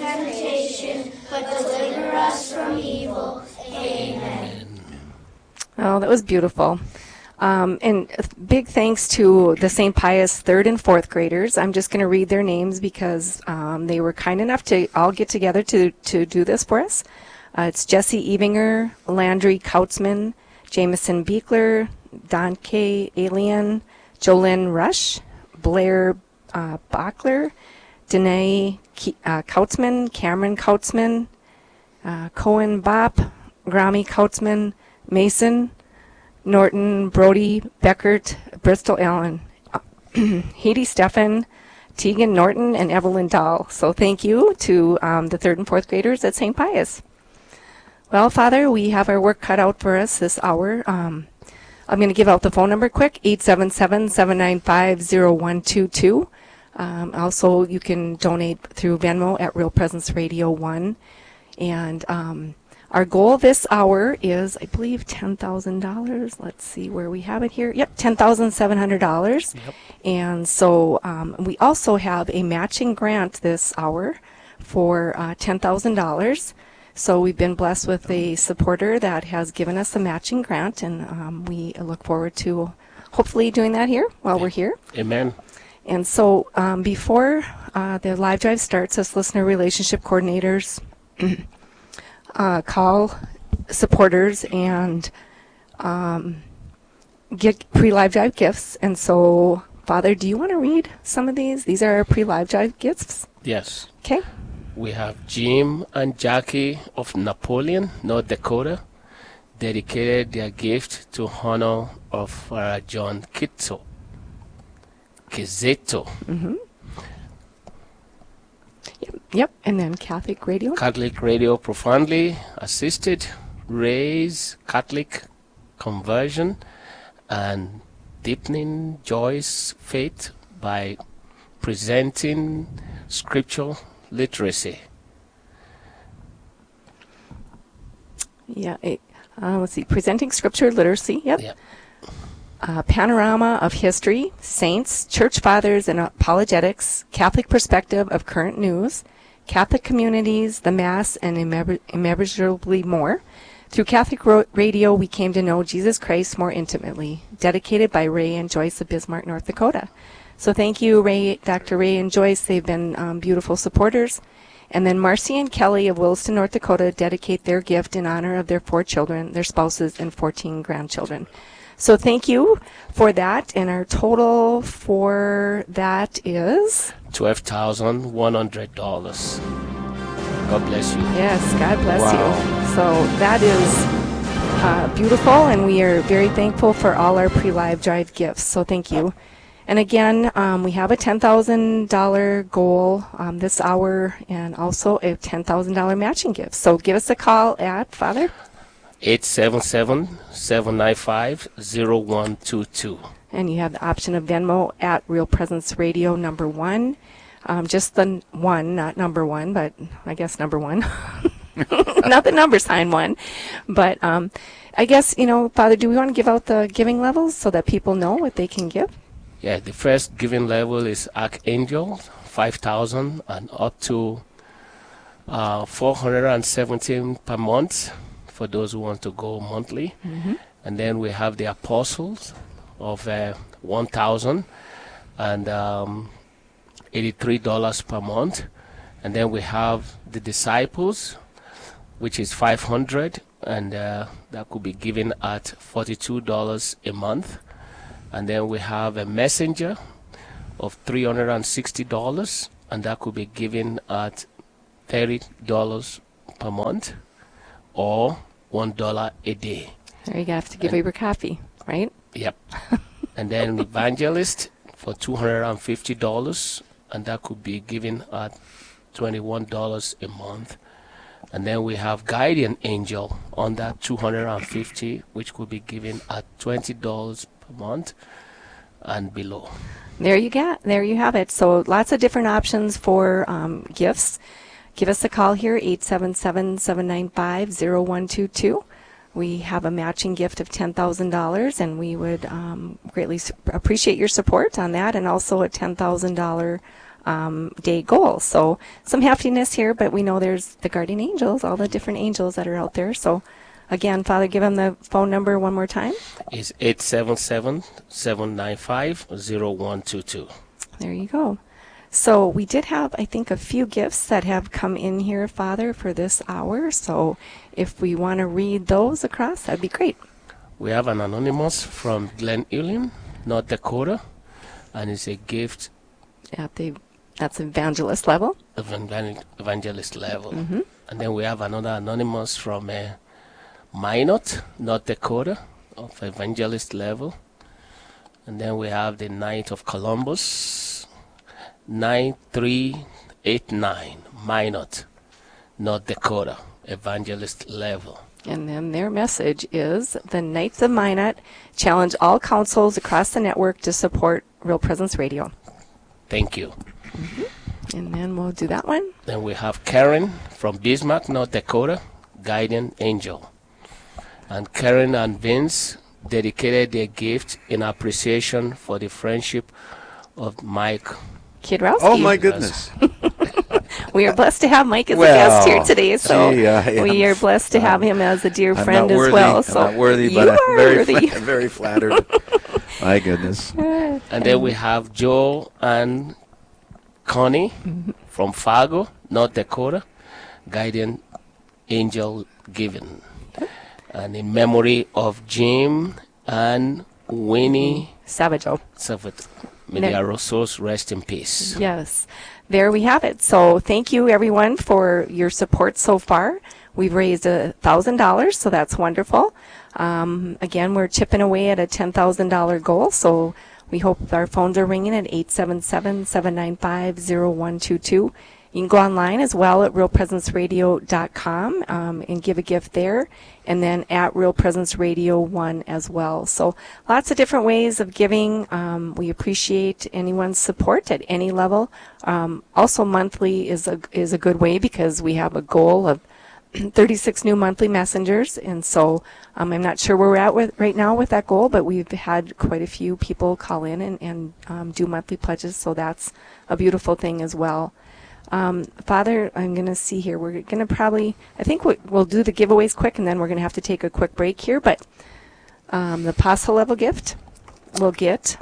temptation, but deliver us from evil. Amen. Oh, that was beautiful. And big thanks to the St. Pius 3rd and 4th graders. I'm just going to read their names because they were kind enough to all get together to do this for us. It's Jesse Evinger, Landry Kautzman, Jameson Beekler, Don K. Alien, Jolynn Rush, Blair Bachler, Danae Kautzman, Cameron Kautzman, Cohen Bop, Grammy Kautzman, Mason, Norton, Brody, Beckert, Bristol Allen, Haiti Steffen, Tegan Norton, and Evelyn Dahl. So thank you to the 3rd and 4th graders at St. Pius. Well, Father, we have our work cut out for us this hour. I'm going to give out the phone number quick, 877-795-0122. Also, you can donate through Venmo at Real Presence Radio 1. And our goal this hour is, I believe, $10,000. Let's see where we have it here. Yep, $10,700. Yep. And so we also have a matching grant this hour for $10,000. So we've been blessed with a supporter that has given us a matching grant, and we look forward to hopefully doing that here while we're here. Amen. And so before the live drive starts, as listener relationship coordinators call supporters and get pre-live drive gifts. And so, Father, do you want to read some of these? These are our pre-live drive gifts. Yes. Okay. We have Jim and Jackie of Napoleon, North Dakota, dedicated their gift to honor of John Kizeto. Mm-hmm. Yep, and then Catholic Radio. Catholic Radio profoundly assisted Ray's Catholic conversion and deepening Joy's faith by presenting scriptural literacy. Yeah, let's see, presenting scripture literacy. Yep. Panorama of history, saints, church fathers and apologetics, Catholic perspective of current news, Catholic communities, the Mass, and immeasurably more. Through Catholic Radio, we came to know Jesus Christ more intimately. Dedicated by Ray and Joyce of Bismarck, North Dakota. So thank you, Ray, Dr. Ray and Joyce. They've been beautiful supporters. And then Marcy and Kelly of Williston, North Dakota, dedicate their gift in honor of their 4 children, their spouses, and 14 grandchildren. So thank you for that. And our total for that is $12,100. God bless you. Yes, God bless you. So that is beautiful, and we are very thankful for all our pre-live drive gifts. So thank you. And again, we have a $10,000 goal this hour, and also a $10,000 matching gift. So give us a call at, Father? 877-795-0122. And you have the option of Venmo at Real Presence Radio number 1. Just the 1, not number 1, but I guess number 1. Not the number sign 1. But I guess, Father, do we want to give out the giving levels so that people know what they can give? Yeah, the first giving level is Archangel, $5,000 and up to $417 per month for those who want to go monthly. Mm-hmm. And then we have the Apostles of $1,000 and $83 per month. And then we have the Disciples, which is $500, and that could be given at $42 a month. And then we have a Messenger of $360, and that could be given at $30 per month or $1 a day. There you have to give your coffee, right? Yep. And then Evangelist for $250, and that could be given at $21 a month. And then we have Guardian Angel on that $250, which could be given at $20 per month and below. There you have it. So lots of different options for gifts. Give us a call here, 877-795-0122. We have a matching gift of $10,000, and we would greatly appreciate your support on that, and also a $10,000 day goal. So some heftiness here, but we know there's the guardian angels, all the different angels that are out there. So again, Father, give them the phone number one more time. It's 877-795-0122. There you go. So we did have, I think, a few gifts that have come in here, Father, for this hour. So if we want to read those across, that'd be great. We have an anonymous from Glen Ullin, North Dakota, and it's a gift That's evangelist level. evangelist level. Mm-hmm. And then we have another anonymous from Minot, North Dakota, of evangelist level. And then we have the Knight of Columbus, 9389, Minot, North Dakota, evangelist level. And then their message is, the Knights of Minot challenge all councils across the network to support Real Presence Radio. Thank you. Mm-hmm. And then we'll do that one. Then we have Karen from Bismarck, North Dakota, guardian angel. And Karen and Vince dedicated their gift in appreciation for the friendship of Mike Kidrowski. Oh, my goodness. We are blessed to have Mike as a guest here today, so we are blessed to have him as a dear friend as well. So I'm not worthy, but I'm very flattered. My goodness. And then we have Joe and Connie from Fargo, North Dakota, guardian angel given. And in memory of Jim and Winnie Savageau. May their souls rest in peace. Yes. There we have it. So thank you, everyone, for your support so far. We've raised $1,000, so that's wonderful. Again, we're chipping away at a $10,000 goal, so we hope our phones are ringing at 877-795-0122. You can go online as well at realpresenceradio.com and give a gift there, and then at Real Presence Radio 1 as well. So lots of different ways of giving. We appreciate anyone's support at any level. Also, monthly is a good way because we have a goal of 36 new monthly messengers, and so I'm not sure where we're at right now with that goal, but we've had quite a few people call in and do monthly pledges, so that's a beautiful thing as well. Father, I'm going to see here. We're going to I think we'll do the giveaways quick, and then we're going to have to take a quick break here. But the apostle level gift will get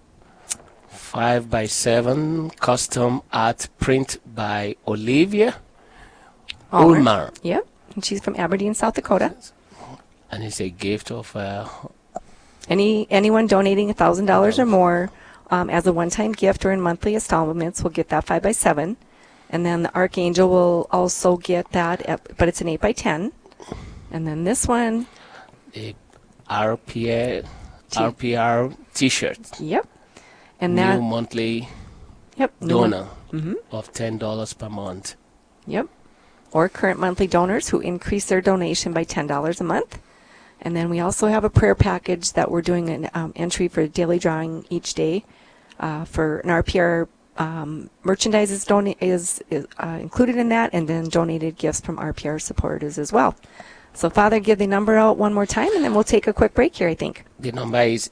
5x7 custom art print by Olivia Ulmer. Yep, and she's from Aberdeen, South Dakota. And it's a gift of anyone donating $1,000 or more as a one-time gift or in monthly installments will get that 5x7. And then the Archangel will also get that, but it's an 8x10. And then this one, the RPR T-shirt. Yep. And new that monthly donor of $10 per month. Yep. Or current monthly donors who increase their donation by $10 a month. And then we also have a prayer package that we're doing an entry for daily drawing each day for an RPR. Merchandise is included in that, and then donated gifts from RPR supporters as well. So, Father, give the number out one more time, and then we'll take a quick break here, I think. The number is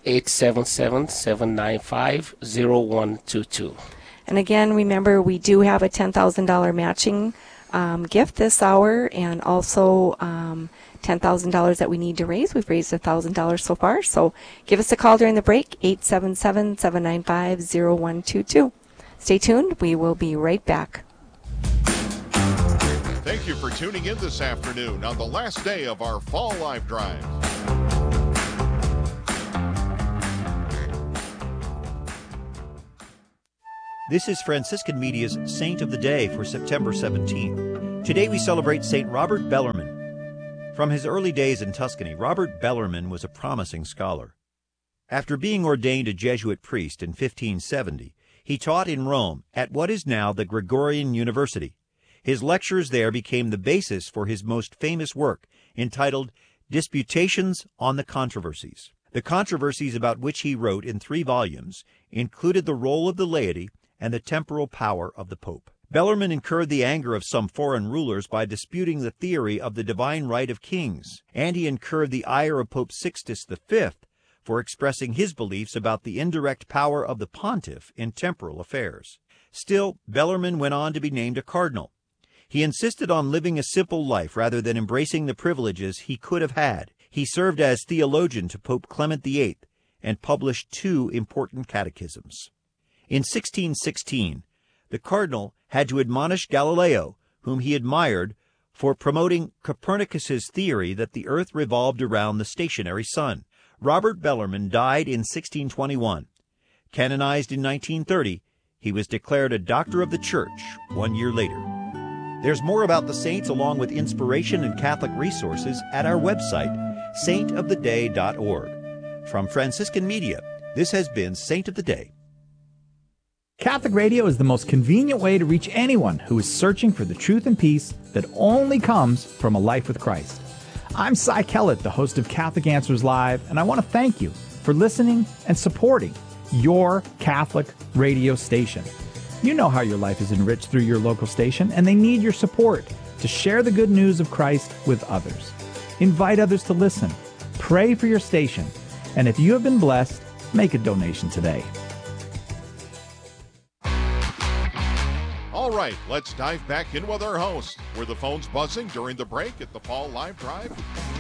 877-795-0122. And again, remember, we do have a $10,000 matching gift this hour, and also $10,000 that we need to raise. We've raised $1,000 so far. So give us a call during the break, 877-795-0122. Stay tuned. We will be right back. Thank you for tuning in this afternoon on the last day of our Fall Live Drive. This is Franciscan Media's Saint of the Day for September 17th. Today we celebrate St. Robert Bellarmine. From his early days in Tuscany, Robert Bellarmine was a promising scholar. After being ordained a Jesuit priest in 1570, he taught in Rome at what is now the Gregorian University. His lectures there became the basis for his most famous work, entitled Disputations on the Controversies. The controversies about which he wrote in 3 volumes included the role of the laity and the temporal power of the Pope. Bellarmine incurred the anger of some foreign rulers by disputing the theory of the divine right of kings, and he incurred the ire of Pope Sixtus V for expressing his beliefs about the indirect power of the pontiff in temporal affairs. Still, Bellarmine went on to be named a cardinal. He insisted on living a simple life rather than embracing the privileges he could have had. He served as theologian to Pope Clement VIII and published 2 important catechisms. In 1616, the cardinal had to admonish Galileo, whom he admired, for promoting Copernicus's theory that the earth revolved around the stationary sun. Robert Bellarmine died in 1621. Canonized in 1930, he was declared a doctor of the Church 1 year later. There's more about the saints along with inspiration and Catholic resources at our website, saintoftheday.org. From Franciscan Media, this has been Saint of the Day. Catholic Radio is the most convenient way to reach anyone who is searching for the truth and peace that only comes from a life with Christ. I'm Cy Kellett, the host of Catholic Answers Live, and I want to thank you for listening and supporting your Catholic radio station. You know how your life is enriched through your local station, and they need your support to share the good news of Christ with others. Invite others to listen. Pray for your station. And if you have been blessed, make a donation today. All right, let's dive back in with our host. Were the phones buzzing during the break at the Fall Live Drive?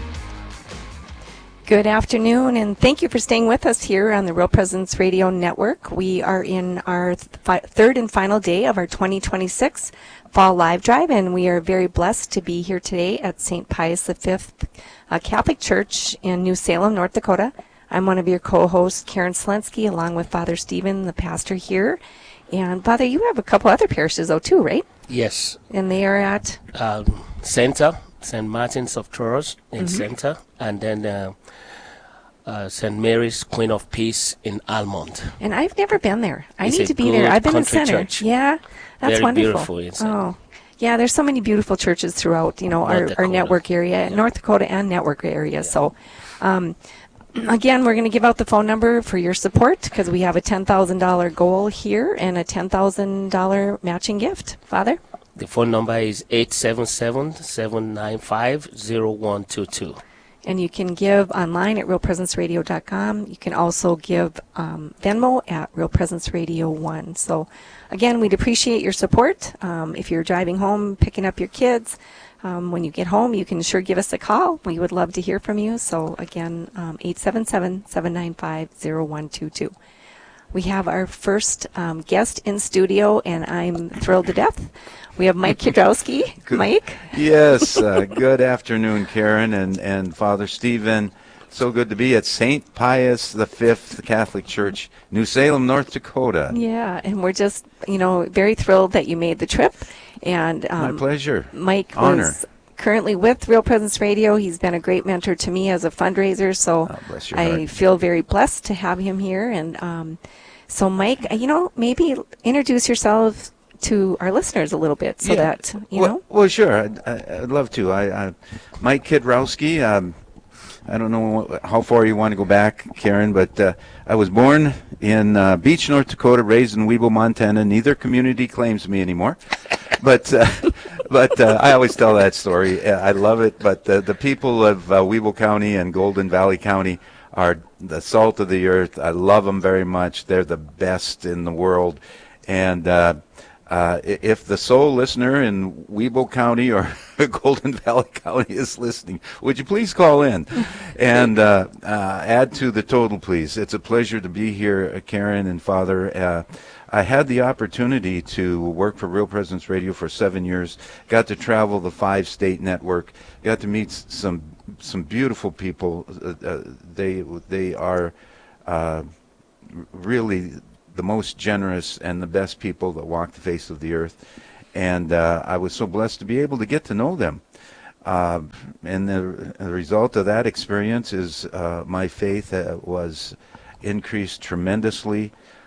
Good afternoon, and thank you for staying with us here on the Real Presence Radio Network. We are in our third and final day of our 2026 Fall Live Drive, and we are very blessed to be here today at St. Pius V Catholic Church in New Salem, North Dakota. I'm one of your co-hosts, Karen Selensky, along with Father Stephen, the pastor here. And Father, you have a couple other parishes, though, too, right? Yes. And they are at? Center, St. Martin's of Tours in Center, and then St. Mary's Queen of Peace in Almond. And I've never been there. I It's need a to be there. I've been in country Center. church. Yeah, that's Very wonderful. beautiful inside. Oh, yeah. There's so many beautiful churches throughout, our Dakota. network area, North Dakota and network area. So, again, we're going to give out the phone number for your support because we have a $10,000 goal here and a $10,000 matching gift. Father? The phone number is 877-795-0122. And you can give online at realpresenceradio.com. You can also give Venmo at Real Presence Radio 1. So, again, we'd appreciate your support. If you're driving home, picking up your kids, when you get home, you can sure give us a call. We would love to hear from you. So, again, 877-795-0122. We have our first guest in studio, and I'm thrilled to death. We have Mike Kudrowski. Mike? Yes, good afternoon, Karen and Father Stephen. So good to be at St. Pius V Catholic Church, New Salem, North Dakota. Yeah, and we're just, very thrilled that you made the trip. And My pleasure. Mike Honor. was currently with Real Presence Radio. He's been a great mentor to me as a fundraiser, so bless your I heart. feel very blessed to have him here. And so, Mike, maybe introduce yourself to our listeners a little bit so that, Well, sure. I'd love to. I Mike Kudrowski. I don't know how far you want to go back, Karen, but I was born in Beach, North Dakota, raised in Weeble, Montana. Neither community claims me anymore. But I always tell that story. I love it. But the people of Weeble County and Golden Valley County are the salt of the earth. I love them very much. They're the best in the world. And if the sole listener in Weeble County or Golden Valley County is listening, would you please call in and add to the total, please? It's a pleasure to be here, Karen and Father. I had the opportunity to work for Real Presence Radio for 7 years, got to travel the 5-state network, got to meet some beautiful people. They are really the most generous and the best people that walk the face of the earth. And I was so blessed to be able to get to know them. And the result of that experience is my faith was increased tremendously.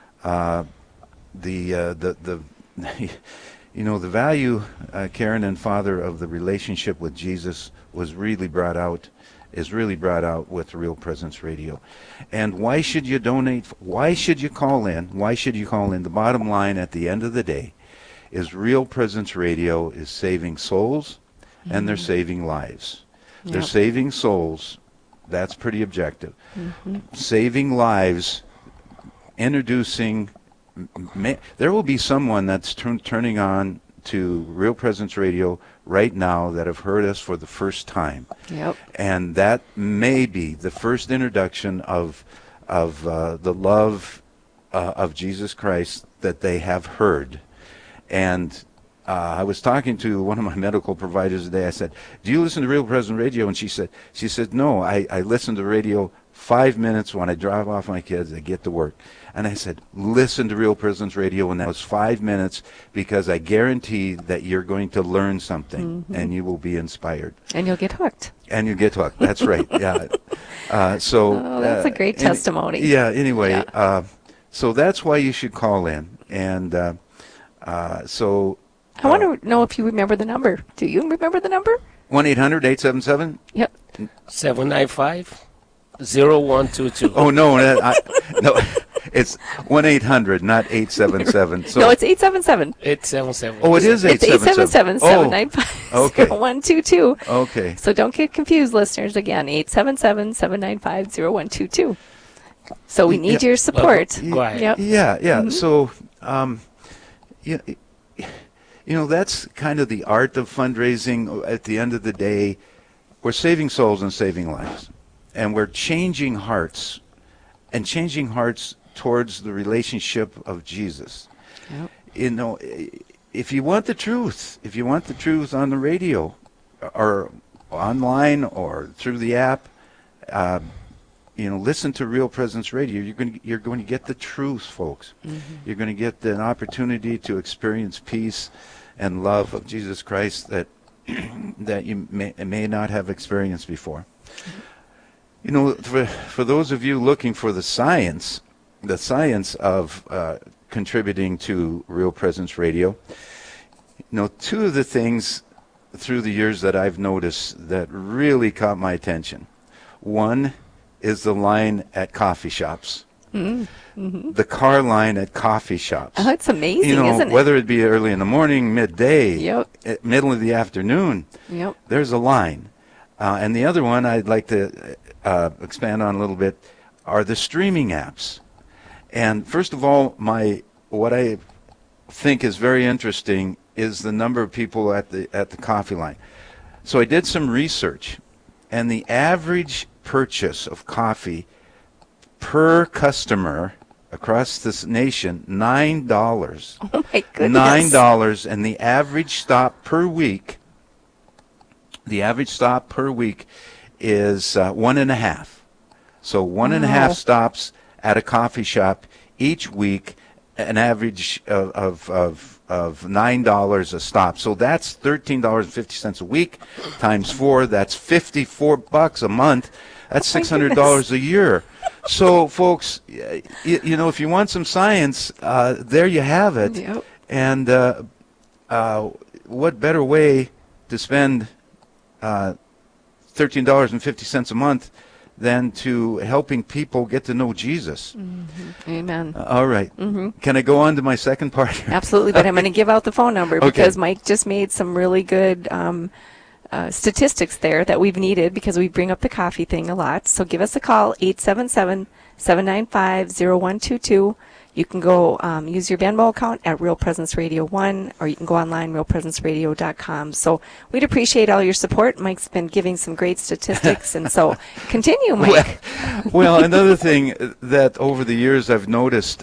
The value, Karen and Father, of the relationship with Jesus is really brought out with Real Presence Radio. And why should you donate? Why should you call in? The bottom line at the end of the day is Real Presence Radio is saving souls, and they're saving lives. Yep. They're saving souls. That's pretty objective. Saving lives, introducing there will be someone that's turning on to Real Presence Radio right now that have heard us for the first time. Yep. And that may be the first introduction of the love of Jesus Christ that they have heard. And I was talking to one of my medical providers today. I said, "Do you listen to Real Presence Radio?" And she said, "No, I listen to radio 5 minutes when I drive off my kids. I get to work." And I said, "Listen to Real Presence Radio," and that was 5 minutes, because I guarantee that you're going to learn something, and you will be inspired. And you'll get hooked. And you get hooked. That's right. Yeah. That's a great testimony. Anyway, so that's why you should call in. And so... I want to know if you remember the number. Do you remember the number? 1-800-877? Yep. 795-0122. Oh, no. No. It's 1-800, not 877. So, no, it's 877. 877. Oh, it is 877. It's 877-795-0122. Okay. So don't get confused, listeners. Again, 877-795-0122. So we need your support. Go ahead. Yep. Yeah. So, that's kind of the art of fundraising. At the end of the day, we're saving souls and saving lives. And we're changing hearts, and changing hearts towards the relationship of Jesus. Yep. If you want the truth, on the radio or online or through the app, listen to Real Presence Radio. You're going to get the truth, folks. You're going to get an opportunity to experience peace and love of Jesus Christ that that you may not have experienced before. For those of you looking for the science of contributing to Real Presence Radio, two of the things through the years that I've noticed that really caught my attention. One is the line at coffee shops. The car line at coffee shops. Oh, it's amazing, isn't it? Whether it be early in the morning, midday, Yep. middle of the afternoon, Yep. There's a line. And the other one I'd like to expand on a little bit are the streaming apps. And first of all, what I think is very interesting is the number of people at the coffee line. So I did some research, and the average purchase of coffee per customer across this nation, $9. Oh my goodness. $9, and the average stop per week is 1.5. So 1.5 stops at a coffee shop each week, an average of $9 a stop. So that's $13.50 a week times 4. That's $54 a month. That's $600 a year. So, folks, if you want some science, there you have it. Yep. And what better way to spend $13.50 a month than to helping people get to know Jesus? Amen. All right. Can I go on to my second part? Absolutely, but I'm going to give out the phone number because Mike just made some really good statistics there that we've needed because we bring up the coffee thing a lot. So give us a call, 877-795-0122. You can go use your Venmo account at Real Presence Radio 1, or you can go online, realpresenceradio.com. So we'd appreciate all your support. Mike's been giving some great statistics, and so continue, Mike. Well, another thing that over the years I've noticed,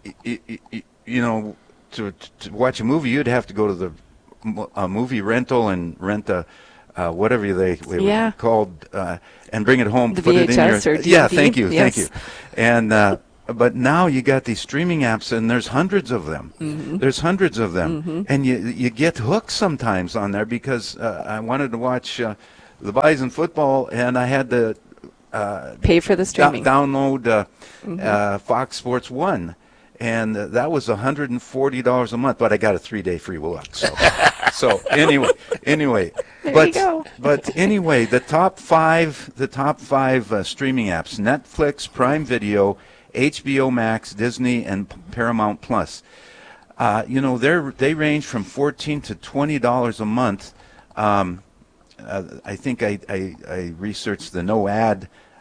to watch a movie, you'd have to go to the movie rental and rent a whatever they were called, and bring it home. The put VHS it in your, or DVD? Yeah, thank you. And but now you got these streaming apps, and there's hundreds of them. There's hundreds of them, and you get hooked sometimes on there because I wanted to watch the Bison football, and I had to pay for the streaming. Download Fox Sports 1. And that was $140 a month, but I got a 3-day free look. So anyway, there you go. But anyway, the top five streaming apps: Netflix, Prime Video, HBO Max, Disney, and Paramount Plus. They range from $14 to $20 a month. I think I researched the no ad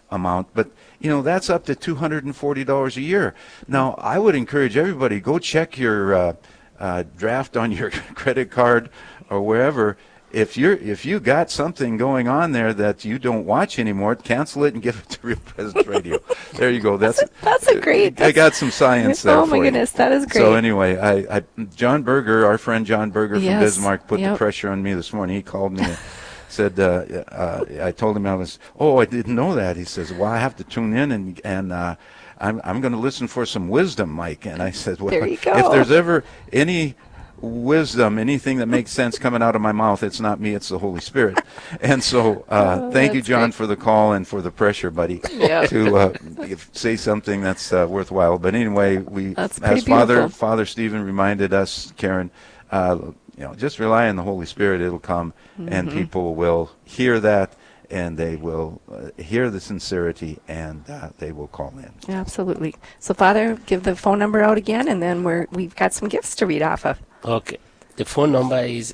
amount, but that's up to $240 a year. Now, I would encourage everybody, go check your draft on your credit card or wherever. If you got something going on there that you don't watch anymore, cancel it and give it to Real Presence Radio. There you go. That's a great. I got some science there. Oh my goodness, that is great. So anyway, John Berger, our friend John Berger from Bismarck, put the pressure on me this morning. He called me and said, I told him I didn't know that. He says, well, I have to tune in and I'm going to listen for some wisdom, Mike. And I said, well, there you go. If there's ever any wisdom, anything that makes sense coming out of my mouth, it's not me, it's the Holy Spirit. And so thank you, John, for the call and for the pressure, buddy, to say something that's worthwhile. But anyway, as Father Stephen reminded us, Karen, just rely on the Holy Spirit. It'll come, and people will hear that, and they will hear the sincerity, and they will call in. Absolutely. So, Father, give the phone number out again, and then we've got some gifts to read off of. Okay. The phone number is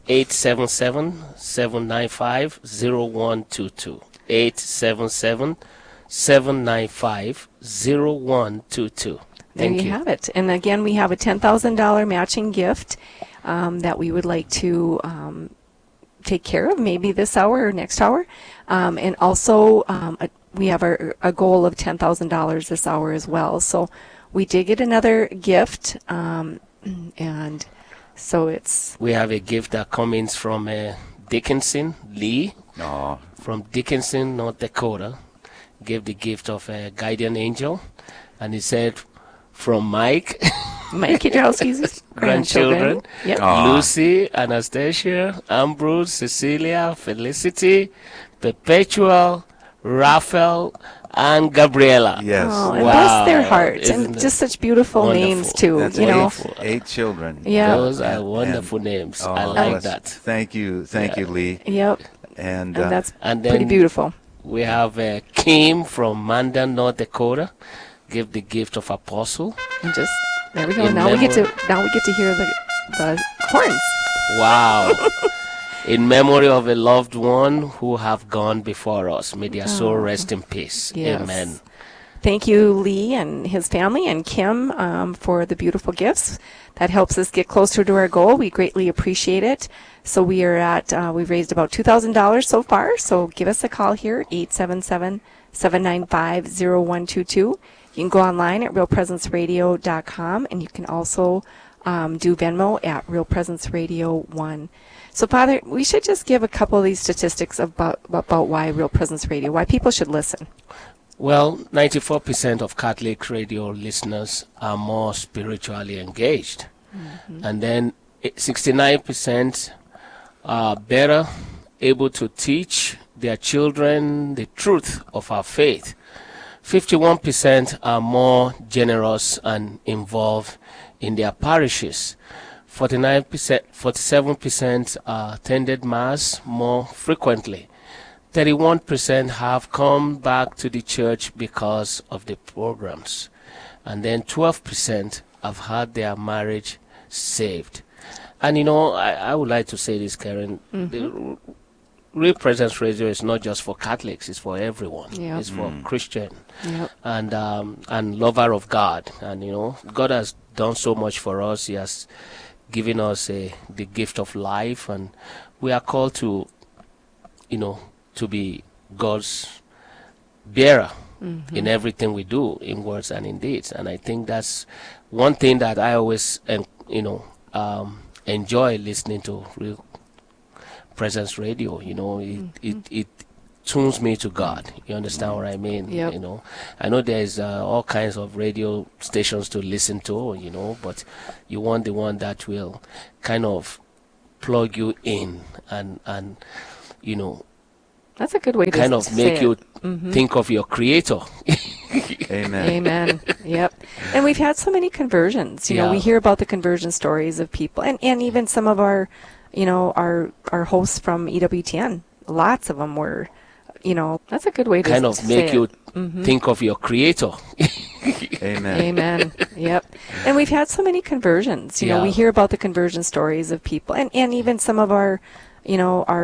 877-795-0122. 877-795-0122. There you have it. And again, we have a $10,000 matching gift that we would like to take care of, maybe this hour or next hour. And also, we have a goal of $10,000 this hour as well. So we did get another gift, and so we have a gift that comes from Dickinson Lee from Dickinson, North Dakota. Gave the gift of a guardian angel, and he said, from Mike Kidrowski's grandchildren, Lucy, Anastasia, Ambrose, Cecilia, Felicity, Perpetual, Raphael, and Gabriela. Yes. Oh, and bless their hearts. And just such beautiful names, too. That's eight children. Yeah. Those are wonderful names. I like that. Thank you, Lee. Yep. And that's pretty beautiful. We have Kim from Mandan, North Dakota. Give the gift of apostle. And just there we go. Now we get to hear the horns. Wow. In memory of a loved one who have gone before us. May their soul rest in peace. Yes. Amen. Thank you, Lee and his family, and Kim for the beautiful gifts. That helps us get closer to our goal. We greatly appreciate it. So we are we've raised about $2,000 so far. So give us a call here, 877-795-0122. You can go online at realpresenceradio.com, and you can also do Venmo at realpresenceradio1. So, Father, we should just give a couple of these statistics about why Real Presence Radio, why people should listen. Well, 94% of Catholic radio listeners are more spiritually engaged. And then 69% are better able to teach their children the truth of our faith. 51% are more generous and involved in their parishes. 47% attended Mass more frequently. 31% have come back to the church because of the programs. And then 12% have had their marriage saved. And I would like to say this, Karen. The Real Presence Radio is not just for Catholics, it's for everyone. Yep. It's for Christian and lover of God. And God has done so much for us. He has given us the gift of life, and we are called to to be God's bearer in everything we do, in words and in deeds. And I think that's one thing that I always enjoy listening to Real Presence Radio. It tunes me to God. You understand what I mean? Yep. I know there's all kinds of radio stations to listen to, but you want the one that will kind of plug you in and that's a good way to kind of make you think of your Creator. Amen. Amen. Yep. And we've had so many conversions. We hear about the conversion stories of people, and even some of our hosts from EWTN. Lots of them were, that's a good way to kind of make you think of your Creator. Amen. Amen. Yep. And we've had so many conversions. We hear about the conversion stories of people, and even some of our, our